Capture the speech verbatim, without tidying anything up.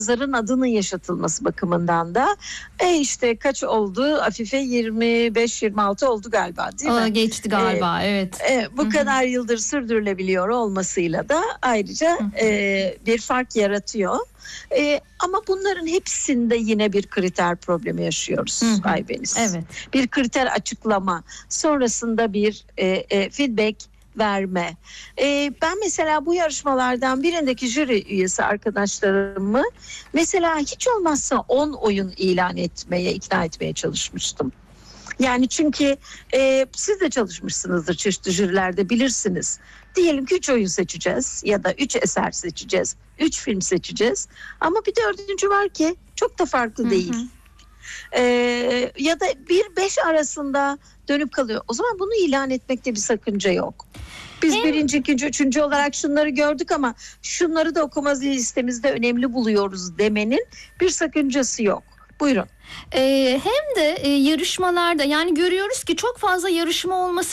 yazarın adının yaşatılması bakımından da e işte kaç oldu? Afife yirmi beş yirmi altı oldu galiba, değil Aa, mi? geçti galiba, Ee, evet. E, bu Hı-hı. kadar yıldır sürdürülebiliyor olmasıyla da ayrıca e, bir fark yaratıyor. E, ama bunların hepsinde yine bir kriter problemi yaşıyoruz Aybeniz. Evet. Bir kriter açıklama, sonrasında bir e, e, feedback verme. Ee, ben mesela bu yarışmalardan birindeki jüri üyesi arkadaşlarımı mesela hiç olmazsa on oyun ilan etmeye, ikna etmeye çalışmıştım. Yani çünkü e, siz de çalışmışsınızdır çeşitli jürilerde, bilirsiniz. Diyelim ki üç oyun seçeceğiz ya da üç eser seçeceğiz, üç film seçeceğiz. Ama bir dördüncü var ki çok da farklı değil. Hı hı. Ee, ya da bir beş arasında dönüp kalıyor. O zaman bunu ilan etmekte bir sakınca yok. Biz Hem... birinci, ikinci, üçüncü olarak şunları gördük ama şunları da okuma listemizde önemli buluyoruz demenin bir sakıncası yok. Buyurun. Ee, hem de e, yarışmalarda, yani görüyoruz ki çok fazla yarışma olması